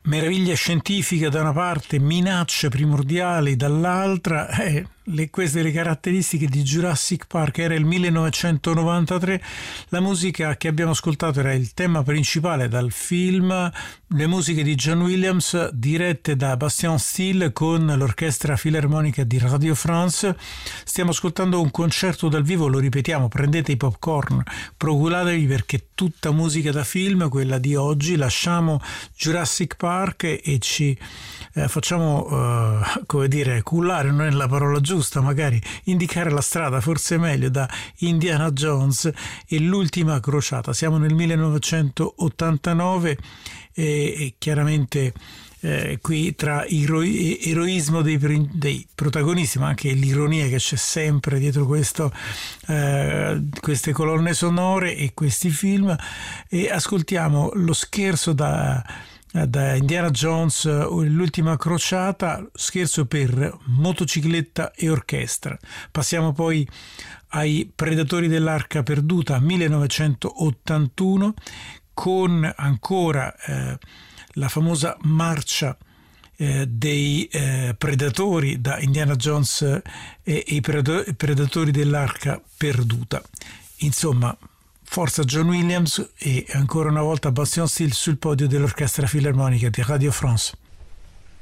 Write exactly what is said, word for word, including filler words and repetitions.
Meraviglia scientifica da una parte, minacce primordiali dall'altra, eh, le, queste le caratteristiche di Jurassic Park. Era il millenovecentonovantatré, la musica che abbiamo ascoltato era il tema principale dal film, le musiche di John Williams dirette da Bastien Steele con l'Orchestra Filarmonica di Radio France. Stiamo ascoltando un concerto dal vivo, lo ripetiamo, prendete i popcorn, procuratevi perché tutta musica da film, quella di oggi. Lasciamo Jurassic Park e ci eh, facciamo, eh, come dire, cullare, non è la parola giusta, magari indicare la strada, forse è meglio, da Indiana Jones e l'ultima crociata. Siamo nel millenovecentottantanove e, e chiaramente eh, qui tra eroi, eroismo dei, dei protagonisti, ma anche l'ironia che c'è sempre dietro questo, eh, queste colonne sonore e questi film, e ascoltiamo lo scherzo da da Indiana Jones, l'ultima crociata, scherzo per motocicletta e orchestra. Passiamo poi ai Predatori dell'Arca Perduta, millenovecentottantuno, con ancora eh, la famosa marcia eh, dei eh, Predatori da Indiana Jones e, e i Predatori dell'Arca Perduta. Insomma, forza John Williams e ancora una volta Bastien Steele sul podio dell'Orchestra Filarmonica di Radio France.